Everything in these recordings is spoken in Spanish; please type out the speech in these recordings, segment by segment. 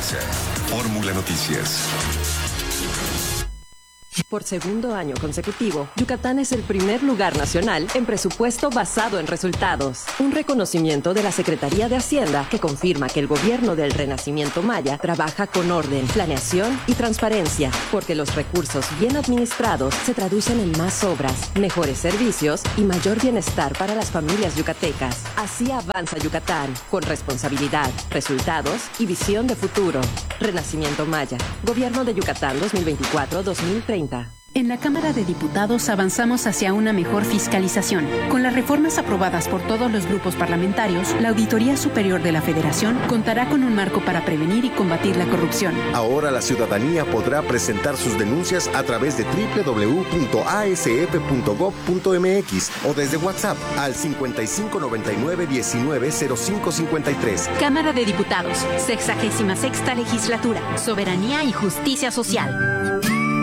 Televisa. Fórmula Noticias. Por segundo año consecutivo, Yucatán es el primer lugar nacional en presupuesto basado en resultados. Un reconocimiento de la Secretaría de Hacienda que confirma que el gobierno del Renacimiento Maya trabaja con orden, planeación y transparencia, porque los recursos bien administrados se traducen en más obras, mejores servicios y mayor bienestar para las familias yucatecas. Así avanza Yucatán, con responsabilidad, resultados y visión de futuro. Renacimiento Maya, Gobierno de Yucatán 2024-2030. En la Cámara de Diputados avanzamos hacia una mejor fiscalización. Con las reformas aprobadas por todos los grupos parlamentarios, la Auditoría Superior de la Federación contará con un marco para prevenir y combatir la corrupción. Ahora la ciudadanía podrá presentar sus denuncias a través de www.asf.gov.mx o desde WhatsApp al 5599-190553. Cámara de Diputados, 66ª Legislatura, Soberanía y Justicia Social.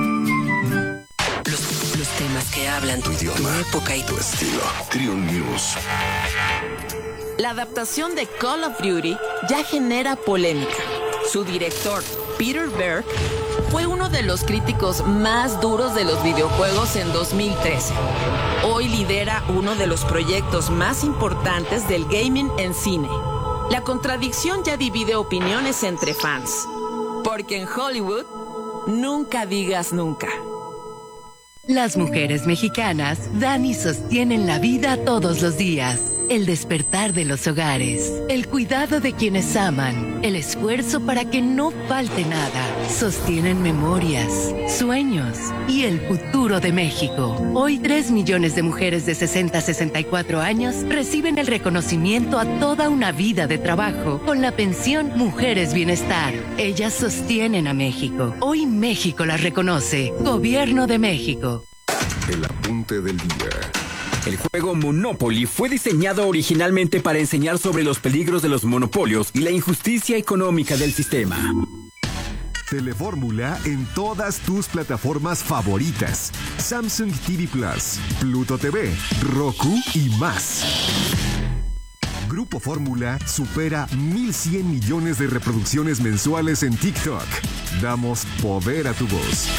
Temas que hablan tu idioma, tu época y tu estilo. Triun News. La adaptación de Call of Duty ya genera polémica. Su director, Peter Berg, fue uno de los críticos más duros de los videojuegos en 2013. Hoy lidera uno de los proyectos más importantes del gaming en cine. La contradicción ya divide opiniones entre fans. Porque en Hollywood, nunca digas nunca. Las mujeres mexicanas dan y sostienen la vida todos los días. El despertar de los hogares, el cuidado de quienes aman, el esfuerzo para que no falte nada. Sostienen memorias, sueños y el futuro de México. Hoy 3 millones de mujeres de 60 a 64 años reciben el reconocimiento a toda una vida de trabajo con la pensión Mujeres Bienestar. Ellas sostienen a México. Hoy México las reconoce. Gobierno de México. El apunte del día. El juego Monopoly fue diseñado originalmente para enseñar sobre los peligros de los monopolios y la injusticia económica del sistema. Telefórmula en todas tus plataformas favoritas. Samsung TV Plus, Pluto TV, Roku y más. Grupo Fórmula supera 1,100 millones de reproducciones mensuales en TikTok. Damos poder a tu voz.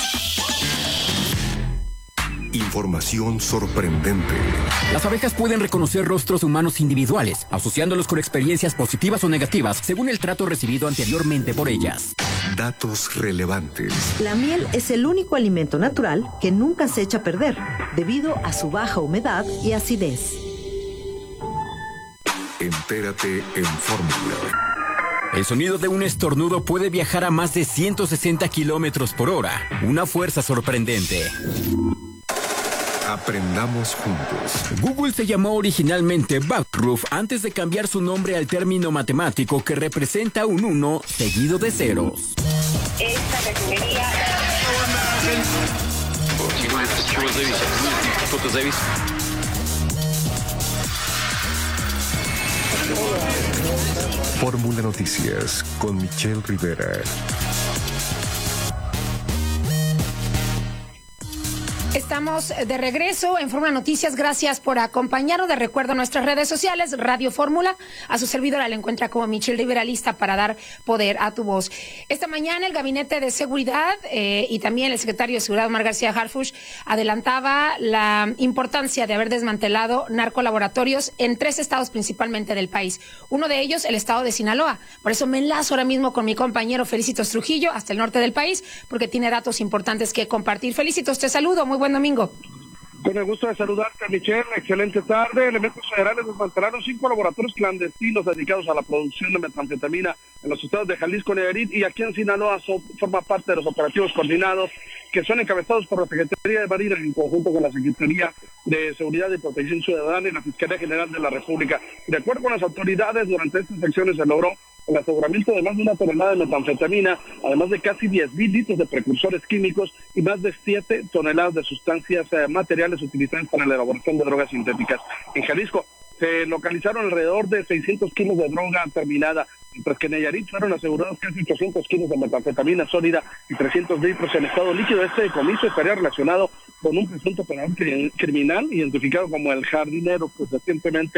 Información sorprendente. Las abejas pueden reconocer rostros humanos individuales, asociándolos con experiencias positivas o negativas, según el trato recibido anteriormente por ellas. Datos relevantes. La miel es el único alimento natural que nunca se echa a perder, debido a su baja humedad y acidez. Entérate en Fórmula. El sonido de un estornudo puede viajar a más de 160 kilómetros por hora, una fuerza sorprendente. Aprendamos juntos. Google se llamó originalmente Backroof antes de cambiar su nombre al término matemático que representa un 1 seguido de ceros. Esta refinería... Fórmula Noticias con Michelle Rivera. Estamos de regreso en Fórmula Noticias. Gracias por acompañarnos. De recuerdo a nuestras redes sociales, Radio Fórmula. A su servidora la encuentra como Michelle Rivera, lista para dar poder a tu voz. Esta mañana el Gabinete de Seguridad y también el secretario de Seguridad, Omar García Harfuch, adelantaba la importancia de haber desmantelado narcolaboratorios en 3 estados principalmente del país. Uno de ellos, el estado de Sinaloa. Por eso me enlazo ahora mismo con mi compañero Felicitos Trujillo hasta el norte del país, porque tiene datos importantes que compartir. Felicitos, te saludo. Muy buen domingo. Con el gusto de saludarte, Michelle. Excelente tarde. Elementos federales desmantelaron 5 laboratorios clandestinos dedicados a la producción de metanfetamina en los estados de Jalisco, Nayarit y aquí en Sinaloa. Forma parte de los operativos coordinados que son encabezados por la Secretaría de Marina en conjunto con la Secretaría de Seguridad y Protección Ciudadana y la Fiscalía General de la República. De acuerdo con las autoridades, durante estas acciones se logró el aseguramiento de más de 1 tonelada de metanfetamina, además de casi 10,000 litros de precursores químicos y más de 7 toneladas de sustancias materiales utilizadas para la elaboración de drogas sintéticas. En Jalisco se localizaron alrededor de 600 kilos de droga terminada, mientras que en Nayarit fueron asegurados casi 800 kilos de metanfetamina sólida y 300 litros en estado líquido. Este decomiso estaría relacionado con un presunto operador criminal identificado como el Jardinero, pues recientemente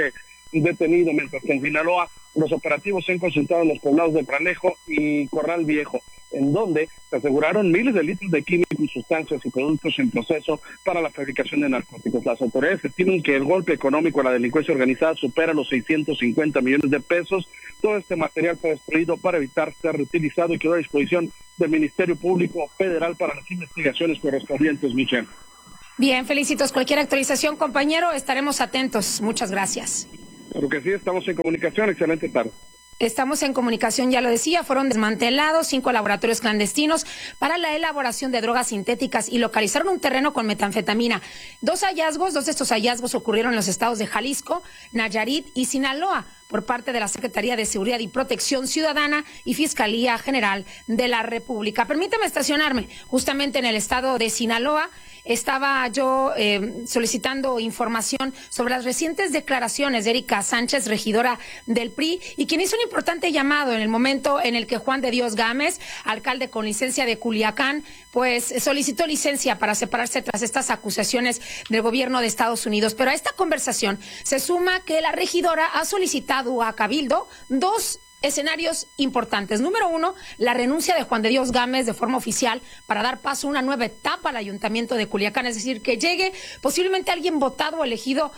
detenido, mientras que en Sinaloa los operativos se han concentrado en los poblados de Pranejo y Corral Viejo, en donde se aseguraron miles de litros de químicos, sustancias y productos en proceso para la fabricación de narcóticos. Las autoridades estiman que el golpe económico a la delincuencia organizada supera los 650 millones de pesos. Todo este material fue destruido para evitar ser reutilizado y quedó a disposición del Ministerio Público Federal para las investigaciones correspondientes, Michelle. Bien, felicitos. Cualquier actualización, compañero, estaremos atentos. Muchas gracias. Claro que sí, estamos en comunicación. Excelente tarde. Estamos en comunicación, ya lo decía, fueron desmantelados 5 laboratorios clandestinos para la elaboración de drogas sintéticas y localizaron un terreno con metanfetamina. Dos de estos hallazgos ocurrieron en los estados de Jalisco, Nayarit y Sinaloa, por parte de la Secretaría de Seguridad y Protección Ciudadana y Fiscalía General de la República. Permítame estacionarme justamente en el estado de Sinaloa. Estaba yo solicitando información sobre las recientes declaraciones de Erika Sánchez, regidora del PRI, y quien hizo un importante llamado en el momento en el que Juan de Dios Gámez, alcalde con licencia de Culiacán, pues solicitó licencia para separarse tras estas acusaciones del gobierno de Estados Unidos. Pero a esta conversación se suma que la regidora ha solicitado a Cabildo 2 escenarios importantes. Número 1, la renuncia de Juan de Dios Gámez de forma oficial para dar paso a una nueva etapa al ayuntamiento de Culiacán, es decir, que llegue posiblemente alguien votado o electo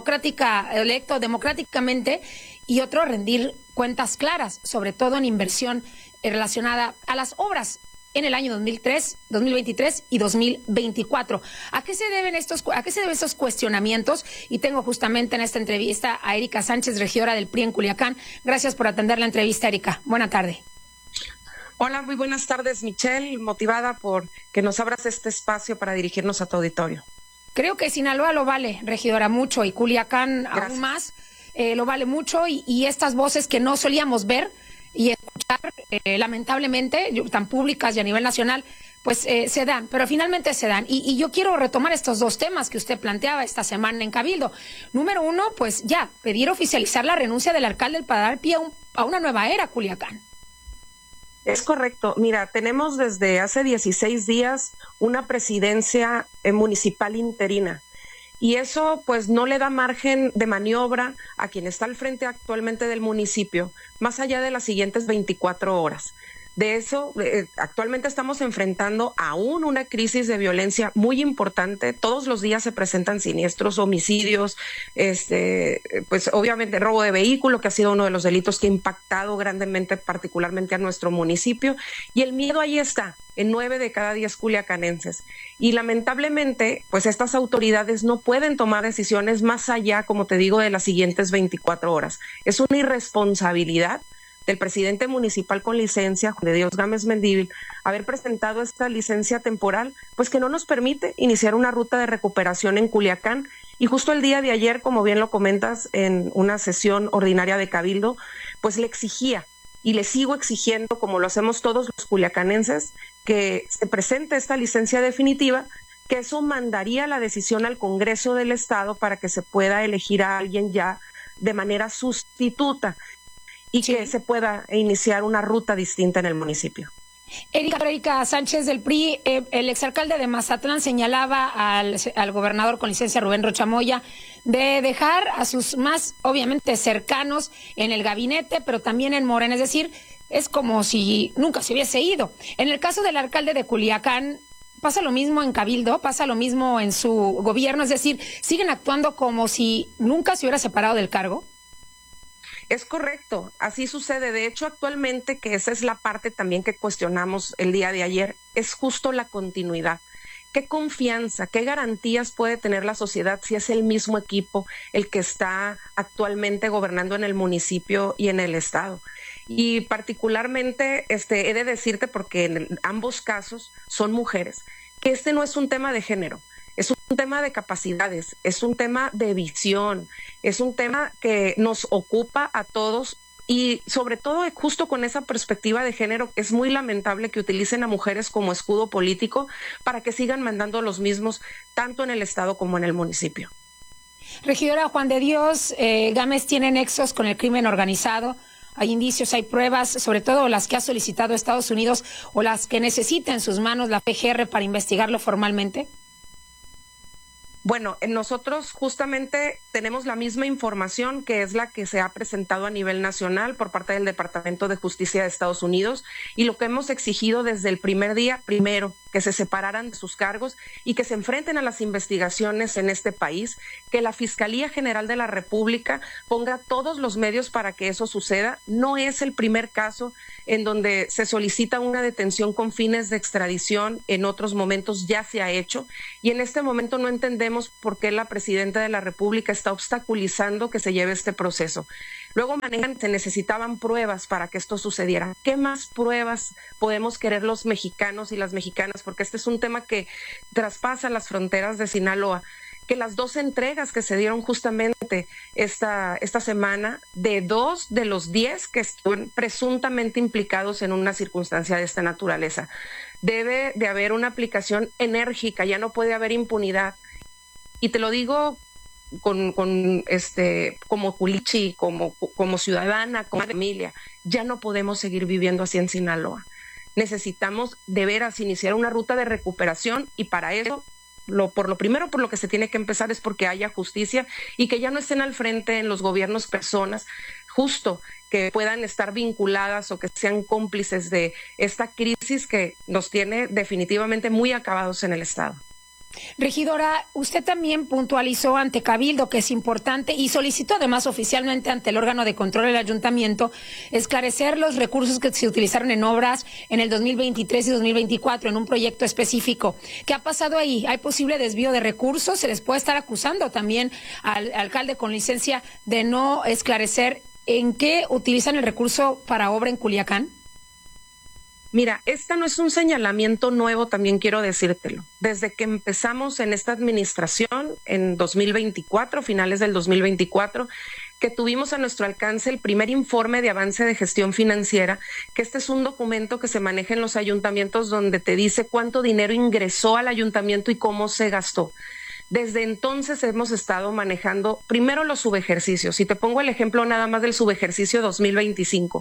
democráticamente, y otro, rendir cuentas claras, sobre todo en inversión relacionada a las obras en el año 2023 y 2024. ¿A qué se deben estos cuestionamientos? Y tengo justamente en esta entrevista a Erika Sánchez, regidora del PRI en Culiacán. Gracias por atender la entrevista, Erika. Buena tarde. Hola, muy buenas tardes, Michelle. Motivada por que nos abras este espacio para dirigirnos a tu auditorio. Creo que Sinaloa lo vale, regidora, mucho, y Culiacán Gracias. Aún más lo vale mucho, y estas voces que no solíamos ver y escuchar, lamentablemente, tan públicas y a nivel nacional, pues se dan, pero finalmente se dan. Y yo quiero retomar estos 2 temas que usted planteaba esta semana en Cabildo. Número 1, pues ya, pedir oficializar la renuncia del alcalde para dar pie a una nueva era, Culiacán. Es correcto. Mira, tenemos desde hace 16 días una presidencia municipal interina. Y eso pues no le da margen de maniobra a quien está al frente actualmente del municipio, más allá de las siguientes 24 horas. De eso, actualmente estamos enfrentando aún una crisis de violencia muy importante. Todos los días se presentan siniestros, homicidios, pues obviamente robo de vehículo, que ha sido uno de los delitos que ha impactado grandemente, particularmente a nuestro municipio. Y el miedo ahí está, en 9 de cada 10 culiacanenses. Y lamentablemente, pues estas autoridades no pueden tomar decisiones más allá, como te digo, de las siguientes 24 horas. Es una irresponsabilidad del presidente municipal con licencia, Juan de Dios Gámez Mendívil, haber presentado esta licencia temporal, pues que no nos permite iniciar una ruta de recuperación en Culiacán. Y justo el día de ayer, como bien lo comentas, en una sesión ordinaria de Cabildo, pues le exigía, y le sigo exigiendo, como lo hacemos todos los culiacanenses, que se presente esta licencia definitiva, que eso mandaría la decisión al Congreso del Estado para que se pueda elegir a alguien ya de manera sustituta, y sí, que se pueda iniciar una ruta distinta en el municipio. Erika Sánchez del PRI, el exalcalde de Mazatlán señalaba al gobernador con licencia Rubén Rocha Moya de dejar a sus más obviamente cercanos en el gabinete, pero también en Morena, es decir, es como si nunca se hubiese ido. En el caso del alcalde de Culiacán, ¿pasa lo mismo en Cabildo? ¿Pasa lo mismo en su gobierno? Es decir, ¿siguen actuando como si nunca se hubiera separado del cargo? Es correcto, así sucede. De hecho, actualmente, que esa es la parte también que cuestionamos el día de ayer, es justo la continuidad. ¿Qué confianza, qué garantías puede tener la sociedad si es el mismo equipo el que está actualmente gobernando en el municipio y en el estado? Y particularmente, he de decirte, porque en ambos casos son mujeres, que este no es un tema de género. Es un tema de capacidades, es un tema de visión, es un tema que nos ocupa a todos, y sobre todo justo con esa perspectiva de género es muy lamentable que utilicen a mujeres como escudo político para que sigan mandando los mismos tanto en el estado como en el municipio. Regidora, Juan de Dios Gámez tiene nexos con el crimen organizado. Hay indicios, hay pruebas, sobre todo las que ha solicitado Estados Unidos o las que necesita en sus manos la PGR para investigarlo formalmente. Bueno, nosotros justamente tenemos la misma información que es la que se ha presentado a nivel nacional por parte del Departamento de Justicia de Estados Unidos, y lo que hemos exigido desde el primer día, primero, que se separaran de sus cargos y que se enfrenten a las investigaciones en este país, que la Fiscalía General de la República ponga todos los medios para que eso suceda. No es el primer caso en donde se solicita una detención con fines de extradición, en otros momentos ya se ha hecho, y en este momento no entendemos por qué la Presidenta de la República está obstaculizando que se lleve este proceso. Luego manejan, se necesitaban pruebas para que esto sucediera. ¿Qué más pruebas podemos querer los mexicanos y las mexicanas? Porque este es un tema que traspasa las fronteras de Sinaloa. Que las 2 entregas que se dieron justamente esta semana, de 2 de los 10 que estuvieron presuntamente implicados en una circunstancia de esta naturaleza. Debe de haber una aplicación enérgica, ya no puede haber impunidad. Y te lo digo como culichi, como ciudadana, como familia, ya no podemos seguir viviendo así en Sinaloa. Necesitamos de veras iniciar una ruta de recuperación, y para eso por lo que se tiene que empezar es porque haya justicia y que ya no estén al frente en los gobiernos personas justo que puedan estar vinculadas o que sean cómplices de esta crisis que nos tiene definitivamente muy acabados en el Estado. Regidora, usted también puntualizó ante Cabildo que es importante y solicitó además oficialmente ante el órgano de control del ayuntamiento esclarecer los recursos que se utilizaron en obras en el 2023 y 2024 en un proyecto específico. ¿Qué ha pasado ahí? ¿Hay posible desvío de recursos? ¿Se les puede estar acusando también al alcalde con licencia de no esclarecer en qué utilizan el recurso para obra en Culiacán? Mira, no es un señalamiento nuevo, también quiero decírtelo. Desde que empezamos en esta administración, en 2024, finales del 2024, que tuvimos a nuestro alcance el primer informe de avance de gestión financiera, que este es un documento que se maneja en los ayuntamientos donde te dice cuánto dinero ingresó al ayuntamiento y cómo se gastó. Desde entonces hemos estado manejando primero los subejercicios. Y te pongo el ejemplo nada más del subejercicio 2025,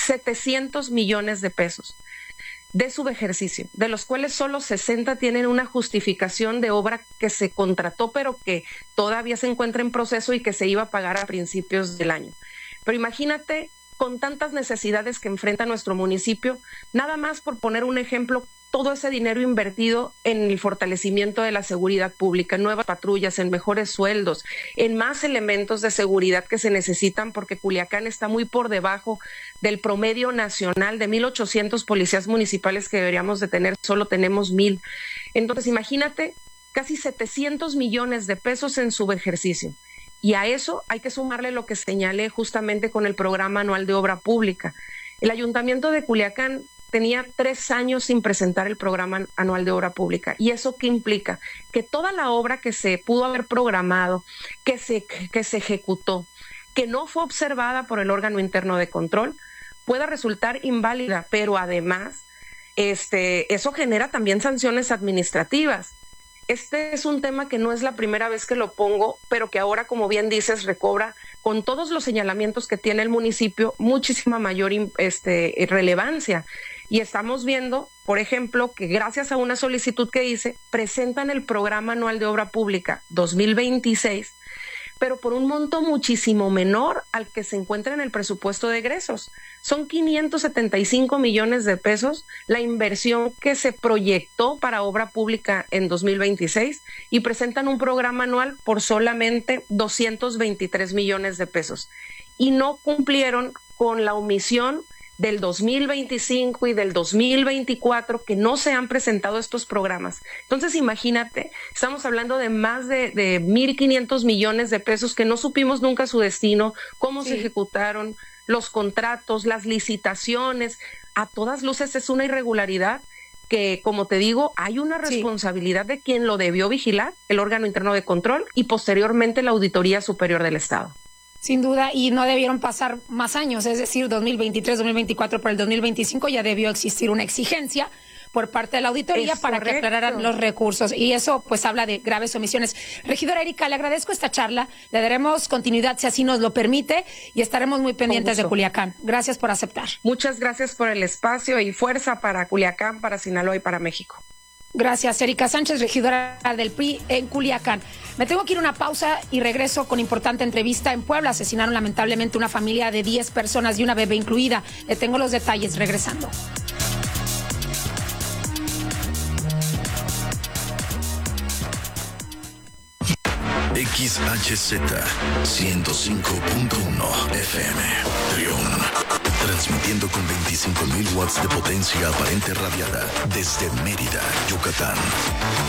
700 millones de pesos de subejercicio, de los cuales solo 60 tienen una justificación de obra que se contrató, pero que todavía se encuentra en proceso y que se iba a pagar a principios del año. Pero imagínate, con tantas necesidades que enfrenta nuestro municipio, nada más por poner un ejemplo, todo ese dinero invertido en el fortalecimiento de la seguridad pública, en nuevas patrullas, en mejores sueldos, en más elementos de seguridad que se necesitan, porque Culiacán está muy por debajo del promedio nacional de 1,800 policías municipales que deberíamos de tener, solo tenemos 1,000. Entonces, imagínate, casi 700 millones de pesos en subejercicio. Y a eso hay que sumarle lo que señalé justamente con el programa anual de obra pública. El Ayuntamiento de Culiacán tenía 3 años sin presentar el programa anual de obra pública. ¿Y eso qué implica? Que toda la obra que se pudo haber programado, que se ejecutó, que no fue observada por el órgano interno de control, pueda resultar inválida, pero además eso genera también sanciones administrativas. Este es un tema que no es la primera vez que lo pongo, pero que ahora, como bien dices, recobra con todos los señalamientos que tiene el municipio muchísima mayor relevancia. Y estamos viendo, por ejemplo, que gracias a una solicitud que hice, presentan el programa anual de obra pública 2026, pero por un monto muchísimo menor al que se encuentra en el presupuesto de egresos. Son 575 millones de pesos la inversión que se proyectó para obra pública en 2026 y presentan un programa anual por solamente 223 millones de pesos. Y no cumplieron con la omisión del 2025 y del 2024 que no se han presentado estos programas. Entonces imagínate, estamos hablando de más de 1,500 millones de pesos que no supimos nunca su destino, cómo se ejecutaron, los contratos, las licitaciones. A todas luces es una irregularidad que, como te digo, hay una responsabilidad de quien lo debió vigilar, el órgano interno de control y posteriormente la Auditoría Superior del Estado. Sin duda, y no debieron pasar más años, es decir, 2023, 2024, para el 2025 ya debió existir una exigencia por parte de la auditoría para que aclararan los recursos, y eso pues habla de graves omisiones. Regidora Erika, le agradezco esta charla, le daremos continuidad si así nos lo permite y estaremos muy pendientes de Culiacán. Gracias por aceptar. Muchas gracias por el espacio y fuerza para Culiacán, para Sinaloa y para México. Gracias, Erika Sánchez, regidora del PRI en Culiacán. Me tengo que ir a una pausa y regreso con importante entrevista. En Puebla asesinaron lamentablemente una familia de 10 personas y una bebé incluida. Le tengo los detalles regresando. XHZ 105.1 FM Trión, transmitiendo con 25.000 watts de potencia aparente radiada desde Mérida, Yucatán.